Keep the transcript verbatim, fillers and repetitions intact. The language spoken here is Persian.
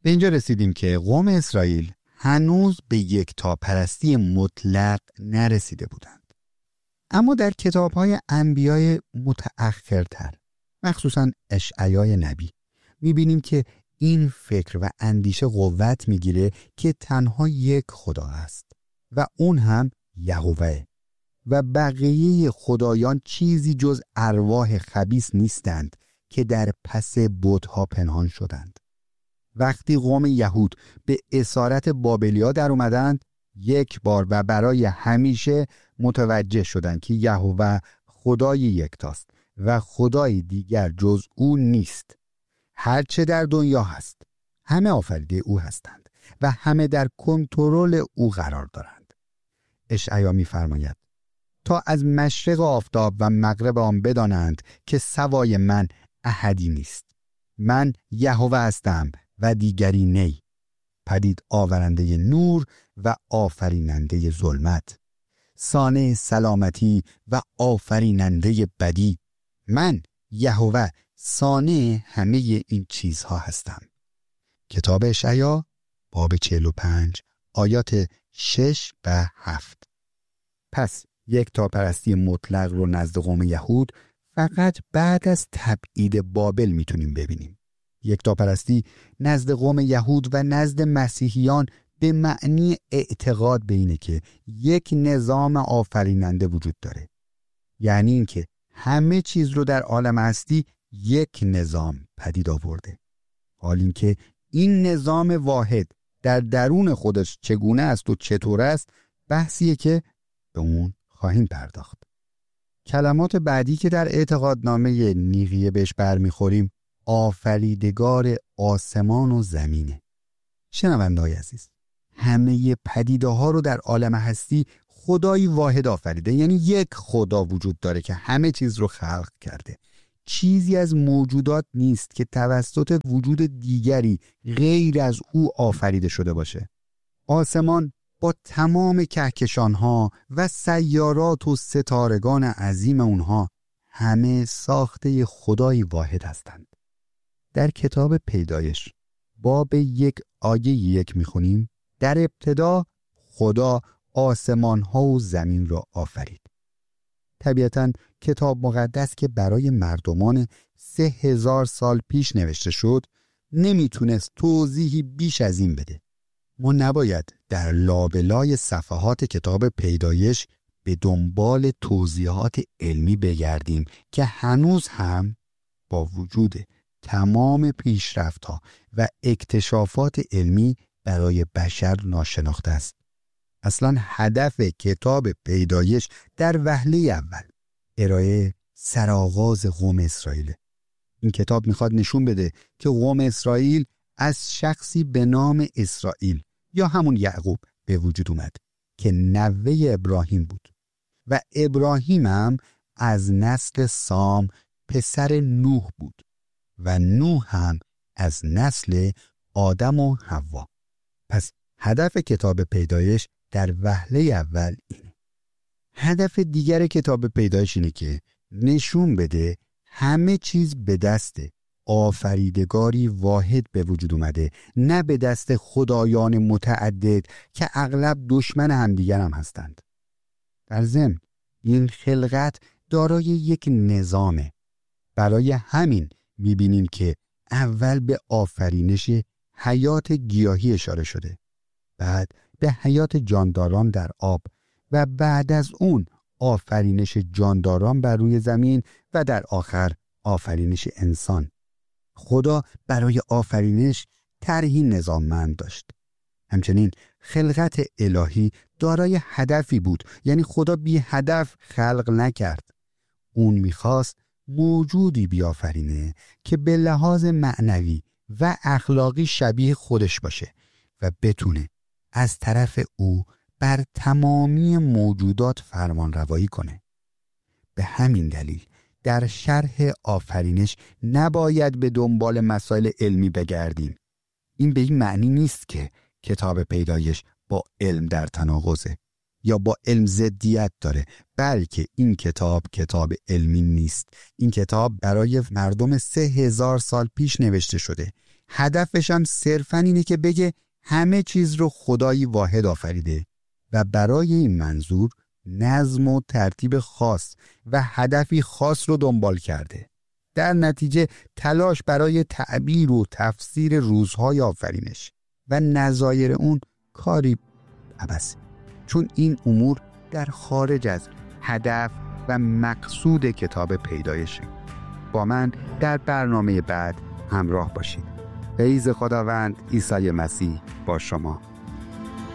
به اینجا رسیدیم که قوم اسرائیل هنوز به یکتاپرستی مطلق نرسیده بودند. اما در کتاب‌های انبیای متأخرتر، مخصوصاً اشعیای نبی، می‌بینیم که این فکر و اندیشه قوت می‌گیره که تنها یک خدا است و اون هم یهوه و بقیه خدایان چیزی جز ارواح خبیث نیستند که در پس بت‌ها پنهان شدند. وقتی قوم یهود به اسارت بابلیا در اومدند، یک بار و برای همیشه متوجه شدند که یهوه خدای یکتاست و خدای دیگر جز او نیست. هرچه در دنیا هست همه آفریده او هستند و همه در کنترل او قرار دارند. اشعیا می‌فرماید تا از مشرق آفتاب و مغرب آن بدانند که سوای من احدی نیست. من یهوه هستم و دیگری نی، پدید آورنده نور و آفریننده ظلمت، صانع سلامتی و آفریننده بدی. من یهوه صانع همه این چیزها هستم. کتاب اشعیا باب چهل و پنج آیات شش و هفت. پس یکتاپرستی مطلق رو نزد قوم یهود فقط بعد از تبعید بابل میتونیم ببینیم. یکتاپرستی نزد قوم یهود و نزد مسیحیان به معنی اعتقاد به اینه که یک نظام آفریننده وجود داره، یعنی این که همه چیز رو در عالم هستی یک نظام پدید آورده. حال این که این نظام واحد در درون خودش چگونه است و چطور است بحثیه که به اون خواهیم پرداخت. کلمات بعدی که در اعتقادنامه نیقیه بهش برمیخوریم آفریدگار آسمان و زمینه. شنونده‌های عزیز، همه پدیده ها رو در عالم هستی خدایی واحد آفریده، یعنی یک خدا وجود داره که همه چیز رو خلق کرده. چیزی از موجودات نیست که توسط وجود دیگری غیر از او آفریده شده باشه. آسمان با تمام کهکشانها و سیارات و ستارگان عظیم اونها همه ساخته خدایی واحد هستند. در کتاب پیدایش باب یک آیه یک میخونیم در ابتدا خدا آسمان ها و زمین را آفرید. طبیعتاً کتاب مقدس که برای مردمان سه هزار سال پیش نوشته شد نمیتونست توضیحی بیش از این بده. ما نباید در لابلای صفحات کتاب پیدایش به دنبال توضیحات علمی بگردیم که هنوز هم با وجود تمام پیشرفت‌ها و اکتشافات علمی برای بشر ناشناخته است. اصلا هدف کتاب پیدایش در وهله اول ارائه سرآغاز قوم اسرائیل. این کتاب میخواد نشون بده که قوم اسرائیل از شخصی به نام اسرائیل یا همون یعقوب به وجود اومد که نوه ابراهیم بود و ابراهیم هم از نسل سام پسر نوح بود و نوح هم از نسل آدم و حوا. پس هدف کتاب پیدایش در وهله اول اینه. هدف دیگر کتاب پیدایش اینه که نشون بده همه چیز به دست آفریدگاری واحد به وجود اومده، نه به دست خدایان متعدد که اغلب دشمن همدیگر هم هستند. در ضمن این خلقت دارای یک نظامه. برای همین میبینیم که اول به آفرینش حیات گیاهی اشاره شده، بعد به حیات جانداران در آب و بعد از اون آفرینش جانداران بر روی زمین و در آخر آفرینش انسان. خدا برای آفرینش طرحی نظاممند داشت. همچنین خلقت الهی دارای هدفی بود، یعنی خدا بی هدف خلق نکرد. اون میخواست موجودی بیافرینه که به لحاظ معنوی و اخلاقی شبیه خودش باشه و بتونه از طرف او بر تمامی موجودات فرمان روایی کنه. به همین دلیل در شرح آفرینش نباید به دنبال مسائل علمی بگردیم. این به این معنی نیست که کتاب پیدایش با علم در تناقضه یا با علم ضدیت داره، بلکه این کتاب کتاب علمی نیست. این کتاب برای مردم سه هزار سال پیش نوشته شده. هدفش هم صرفاً اینه که بگه همه چیز رو خدایی واحد آفریده و برای این منظور نظم و ترتیب خاص و هدفی خاص رو دنبال کرده. در نتیجه تلاش برای تعبیر و تفسیر روزهای آفرینش و نظایر اون کاری عبثی، چون این امور در خارج از هدف و مقصود کتاب پیدایشه. با من در برنامه بعد همراه باشید. فیض خداوند عیسی مسیح با شما.